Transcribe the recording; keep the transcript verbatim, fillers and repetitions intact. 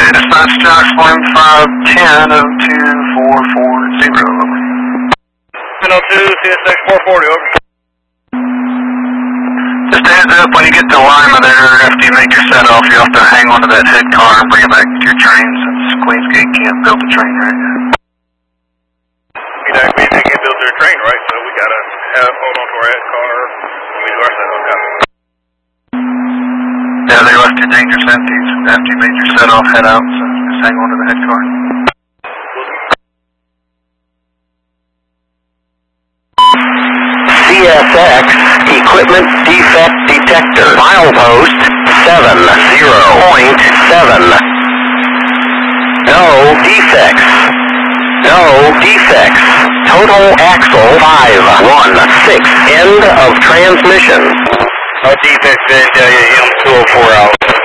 dispatch Jox one five ten oh two four four zero, over. ten oh two, C S X four forty, over. Just a heads up, when you get to Lima there, after you make your set off, you have to hang on to that head car and bring it back to your train, since Queensgate can't build the train right now. Exactly, they can't build their train, right? So we gotta have, hold on to our head car when we do our set off. Yeah, they left you dangerous empties after you made your set off, head out, so just hang on to the head car. C S X Equipment Defect Detector, milepost seven zero point seven. No defects. No defects. Total axle five one six. End of transmission. No defects, then M two oh four out.